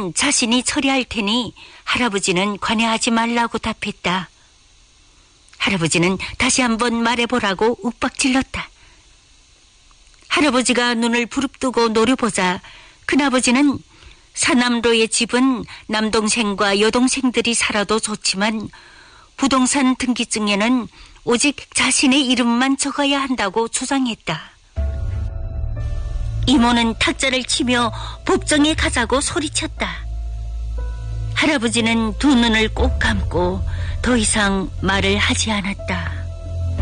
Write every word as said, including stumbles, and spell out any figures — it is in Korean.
이는 자신이 처리할 테니 할아버지는 관여하지 말라고 답했다. 할아버지는 다시 한번 말해보라고 윽박질렀다. 할아버지가 눈을 부릅뜨고 노려보자 큰아버지는 사남로의 집은 남동생과 여동생들이 살아도 좋지만 부동산 등기증에는 오직 자신의 이름만 적어야 한다고 주장했다. 이모는 탁자를 치며 법정에 가자고 소리쳤다. 할아버지는 두 눈을 꼭 감고 더 이상 말을 하지 않았다.